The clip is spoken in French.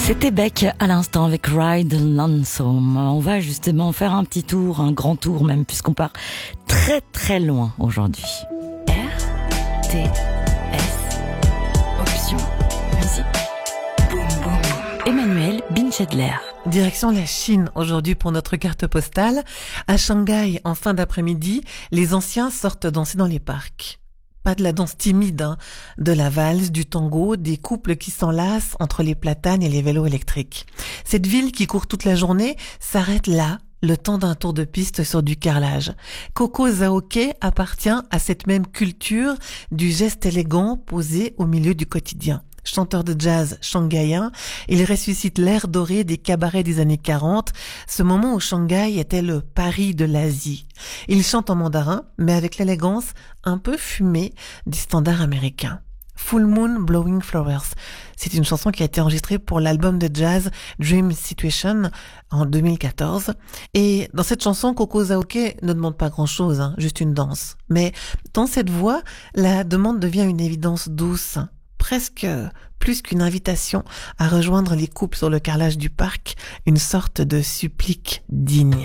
C'était Beck à l'instant avec Ride Lonesome. On va justement faire un petit tour, un grand tour même, puisqu'on part très très loin aujourd'hui. RTS, option musique. Boum boum. Emmanuel Binchedler. Direction la Chine aujourd'hui pour notre carte postale. À Shanghai, en fin d'après-midi, les anciens sortent danser dans les parcs. Pas de la danse timide, de la valse, du tango, des couples qui s'enlacent entre les platanes et les vélos électriques. Cette ville qui court toute la journée s'arrête là, le temps d'un tour de piste sur du carrelage. Coco Zhaoke appartient à cette même culture du geste élégant posé au milieu du quotidien. Chanteur de jazz shanghaïen, il ressuscite l'ère dorée des cabarets des années 40, ce moment où Shanghai était le Paris de l'Asie. Il chante en mandarin, mais avec l'élégance un peu fumée des standards américains. Full Moon Blowing Flowers. C'est une chanson qui a été enregistrée pour l'album de jazz Dream Situation en 2014. Et dans cette chanson, Coco Zhaoke ne demande pas grand-chose, juste une danse. Mais dans cette voix, la demande devient une évidence douce, presque plus qu'une invitation à rejoindre les couples sur le carrelage du parc, une sorte de supplique digne.